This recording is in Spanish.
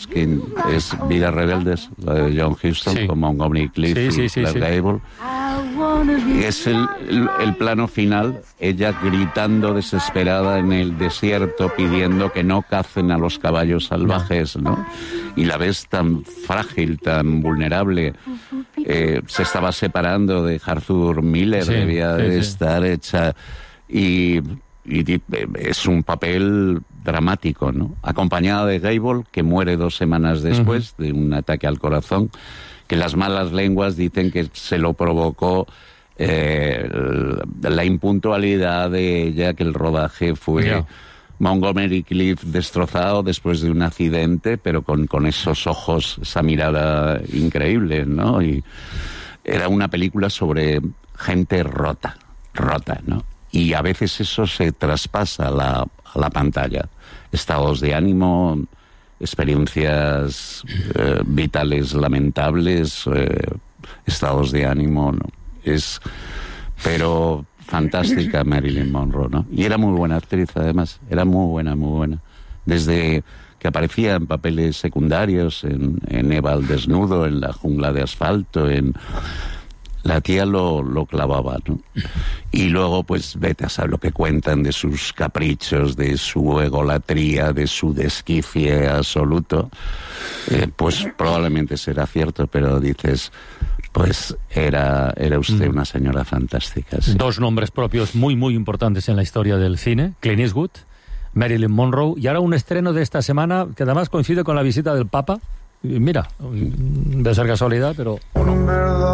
Rebels, que es Vidas Rebeldes, la de John Huston, con Montgomery Clift y Clark Gable. Es el plano final, ella gritando desesperada en el desierto, pidiendo que no cacen a los caballos salvajes, ¿no? Y la ves tan frágil, tan vulnerable. Se estaba separando de Arthur Miller, debía de estar hecha... Y es un papel dramático, ¿no? Acompañada de Gable, que muere 2 semanas después de un ataque al corazón, que las malas lenguas dicen que se lo provocó la impuntualidad de ella, que el rodaje fue Montgomery Clift destrozado después de un accidente, pero con esos ojos, esa mirada increíble, ¿no? Y era una película sobre gente rota, ¿no? Y a veces eso se traspasa a la pantalla. Estados de ánimo, experiencias vitales lamentables, estados de ánimo, ¿no? Pero fantástica Marilyn Monroe, ¿no? Y era muy buena actriz, además. Era muy buena. Desde que aparecía en papeles secundarios, en Eva al desnudo, en La jungla de asfalto, la tía lo clavaba, ¿no? Y luego, pues, vete a saber lo que cuentan de sus caprichos, de su egolatría, de su desquicie absoluto. Pues probablemente será cierto, pero dices, pues era usted una señora fantástica. Sí. 2 nombres propios muy, muy importantes en la historia del cine. Clint Eastwood, Marilyn Monroe, y ahora un estreno de esta semana que además coincide con la visita del Papa. Y mira, debe ser casualidad, pero...